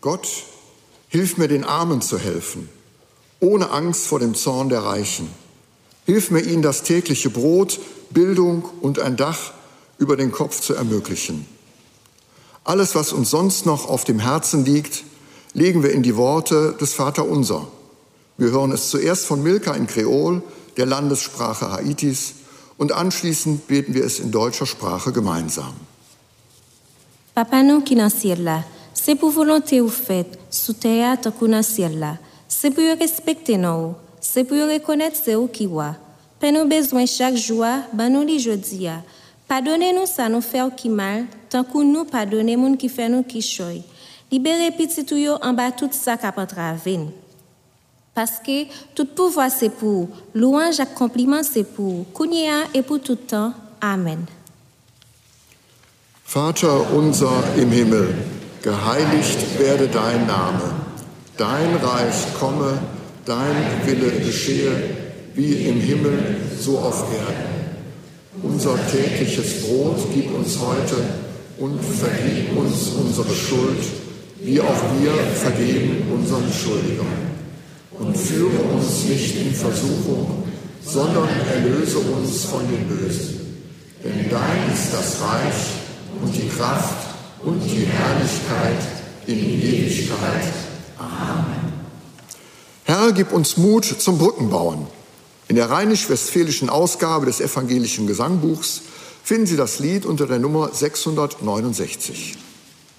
Gott, hilf mir, den Armen zu helfen, ohne Angst vor dem Zorn der Reichen. Hilf mir, ihnen das tägliche Brot, Bildung und ein Dach über den Kopf zu ermöglichen. Alles, was uns sonst noch auf dem Herzen liegt, legen wir in die Worte des Vaterunser. Wir hören es zuerst von Milka in Kreol, der Landessprache Haitis, und anschließend beten wir es in deutscher Sprache gemeinsam. Papa nou ki nan ciel la, c'est pour volonté ou fait, sous terre tant qu'on nan ciel la. C'est pour respecter nous, c'est pour reconnaître c'est ou qui wa. Pen nous besoin chaque jour, ban nous li jodi a. Pardonnez-nous ça nous fait qui mal, tant qu'on nous pardonner moun qui fait nous qui choy. Libérez petit tout yo en bas tout ça qui a entravé. Parce que tout pouvoir c'est pour, louange et compliment c'est pour, Kounia et pour tout temps. Amen. Vater unser im Himmel, geheiligt werde dein Name. Dein Reich komme, dein Wille geschehe, wie im Himmel, so auf Erden. Unser tägliches Brot gib uns heute und vergib uns unsere Schuld, wie auch wir vergeben unseren Schuldigern. Und führe uns nicht in Versuchung, sondern erlöse uns von dem Bösen. Denn dein ist das Reich und die Kraft und die Herrlichkeit in Ewigkeit. Amen. Herr, gib uns Mut zum Brückenbauen. In der rheinisch-westfälischen Ausgabe des evangelischen Gesangbuchs finden Sie das Lied unter der Nummer 669.